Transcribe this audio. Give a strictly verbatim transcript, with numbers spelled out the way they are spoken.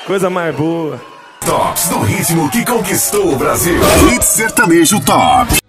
Coisa mais boa. Tops do ritmo que conquistou o Brasil. Hit Sertanejo Top.